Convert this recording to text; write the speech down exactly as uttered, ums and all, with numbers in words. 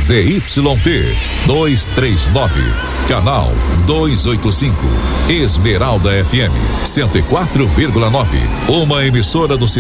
Z Y T duzentos e trinta e nove, canal duzentos e oitenta e cinco, Esmeralda F M cento e quatro vírgula nove, uma emissora do